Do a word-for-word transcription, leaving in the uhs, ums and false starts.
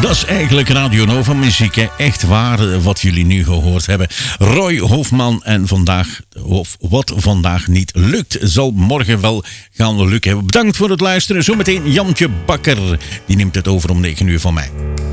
Dat is eigenlijk Radio Nova muziek, hè? Echt waar wat jullie nu gehoord hebben. Roy Hofman en vandaag, of wat vandaag niet lukt, zal morgen wel gaan lukken. Bedankt voor het luisteren. Zometeen Jantje Bakker, die neemt het over om negen uur van mij.